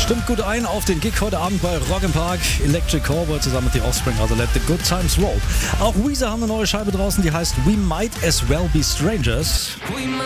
Stimmt gut ein auf den Gig heute Abend bei Rock im Park. Electric Cowboy zusammen mit The Offspring, also Let the Good Times Roll. Auch Weezer haben eine neue Scheibe draußen, die heißt We Might As Well Be Strangers.